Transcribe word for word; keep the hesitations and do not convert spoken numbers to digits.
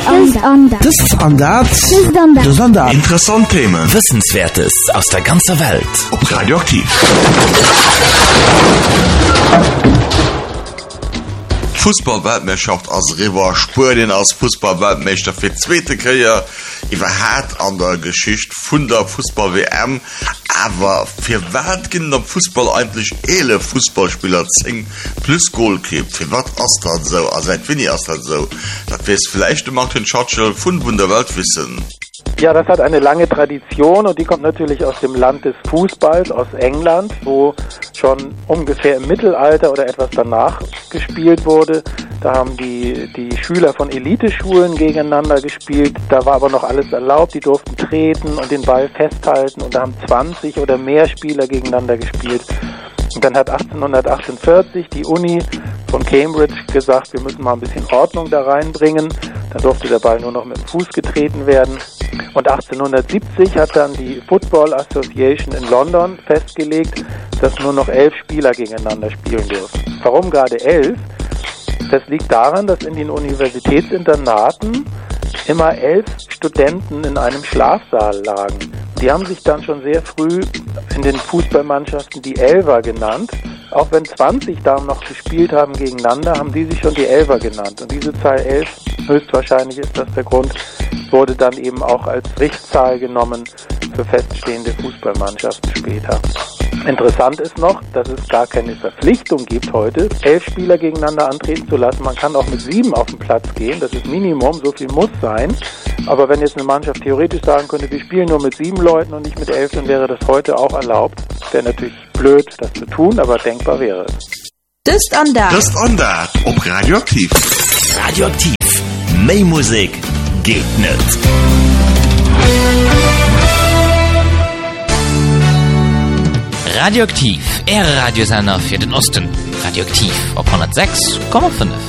Interessante Themen. Wissenswertes aus der ganzen Welt. Ob Radioaktiv. Fußball-Weltmeisterschaft als River Spurien als Fußball-Weltmeister für zweite Karriere überhaupt an der Geschichte von der Fußball-W M. Aber für was gibt der Fußball eigentlich alle Fußballspieler zehn plus Goal gibt? Für was ist das so? Also seit wann ist das so? Das wirst vielleicht Martin Churchill von der Welt wissen. Ja, das hat eine lange Tradition und die kommt natürlich aus dem Land des Fußballs, aus England, wo schon ungefähr im Mittelalter oder etwas danach gespielt wurde. Da haben die, die Schüler von Eliteschulen gegeneinander gespielt. Da war aber noch alles erlaubt. Die durften treten und den Ball festhalten und da haben zwanzig oder mehr Spieler gegeneinander gespielt. Und dann hat achtzehnhundertachtundvierzig die Uni von Cambridge gesagt, wir müssen mal ein bisschen Ordnung da reinbringen. Da durfte der Ball nur noch mit dem Fuß getreten werden. Und achtzehnhundertsiebzig hat dann die Football Association in London festgelegt, dass nur noch elf Spieler gegeneinander spielen dürfen. Warum gerade elf? Das liegt daran, dass in den Universitätsinternaten immer elf Studenten in einem Schlafsaal lagen. Die haben sich dann schon sehr früh in den Fußballmannschaften die Elfer genannt. Auch wenn zwanzig Damen noch gespielt haben gegeneinander, haben die sich schon die Elfer genannt. Und diese Zahl elf, höchstwahrscheinlich ist das der Grund, wurde dann eben auch als Richtzahl genommen für feststehende Fußballmannschaften später. Interessant ist noch, dass es gar keine Verpflichtung gibt heute, elf Spieler gegeneinander antreten zu lassen. Man kann auch mit sieben auf den Platz gehen, das ist Minimum, so viel muss sein. Aber wenn jetzt eine Mannschaft theoretisch sagen könnte, wir spielen nur mit sieben Leuten und nicht mit elf, dann wäre das heute auch erlaubt. Wäre natürlich blöd, das zu tun, aber denkbar wäre es. Das ist Andert. Das ist Andert. Ob Radioaktiv. Radioaktiv. Mehr Musik geht nicht. Radioaktiv, Ihr Radiosender für den Osten. Radioaktiv auf hundertsechs Komma fünf.